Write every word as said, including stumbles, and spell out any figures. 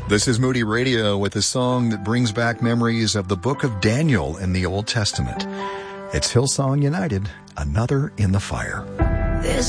This is Moody Radio with a song that brings back memories of the book of Daniel in the Old Testament. It's Hillsong United, Another in the Fire. There's